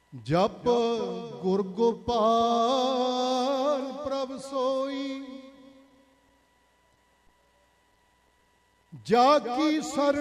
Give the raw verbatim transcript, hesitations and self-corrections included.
ਜਪ ਗੁਰ ਗੋਪਾਲ ਪ੍ਰਭ ਸੋਈ, ਜਾ ਕੀ ਸਰ